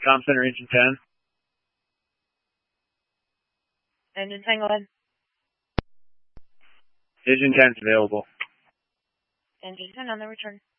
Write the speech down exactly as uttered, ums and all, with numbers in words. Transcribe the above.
Com Center, Engine ten. Engine ten, go ahead. Engine ten's available. Engine ten on the return.